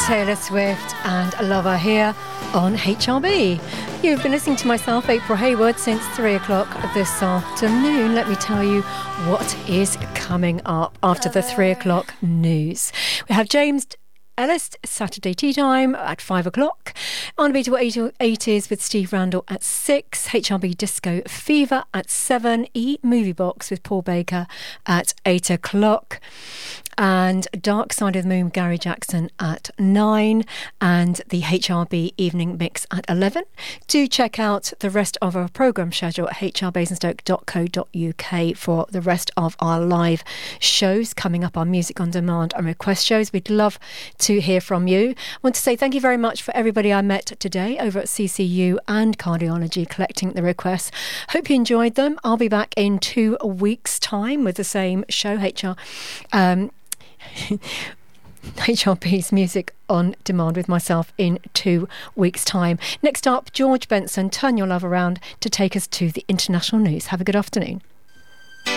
Taylor Swift and Lover here on HRB. You've been listening to myself, April Hayward, since 3 o'clock this afternoon. Let me tell you what is coming up after the 3 o'clock news. We have James Ellis, Saturday Tea Time at 5 o'clock. Unbeatable 80s with Steve Randall at 6. HRB Disco Fever at 7. Movie Box with Paul Baker at 8 o'clock. And Dark Side of the Moon, Gary Jackson at 9, and the HRB Evening Mix at 11. Do check out the rest of our programme schedule at hrbasingstoke.co.uk for the rest of our live shows coming up, our music on demand and request shows. We'd love to hear from you. I want to say thank you very much for everybody I met today over at CCU and Cardiology collecting the requests. Hope you enjoyed them. I'll be back in 2 weeks' time with the same show, HRB's Music on Demand with myself in 2 weeks' time. Next up, George Benson, Turn Your Love Around to take us to the international news. Have a good afternoon.